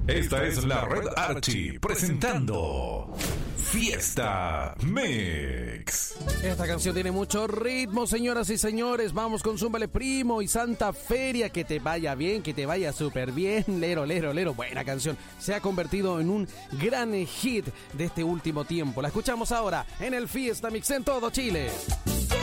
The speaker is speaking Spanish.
Esta es la Red Archie presentando Fiesta Mix. Esta canción tiene mucho ritmo, señoras y señores. Vamos con Zúmbale Primo y Santa Feria. Que te vaya bien, que te vaya súper bien. Lero, lero, lero. Buena canción. Se ha convertido en un gran hit de este último tiempo. La escuchamos ahora en el Fiesta Mix en todo Chile.